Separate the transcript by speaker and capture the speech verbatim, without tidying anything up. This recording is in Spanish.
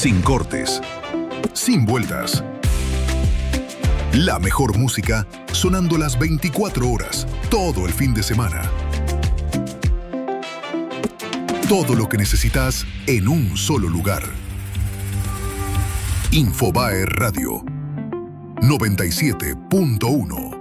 Speaker 1: Sin cortes, sin vueltas. La mejor música sonando las veinticuatro horas, todo el fin de semana. Todo lo que necesitas en un solo lugar. Infobae Radio noventa y siete punto uno.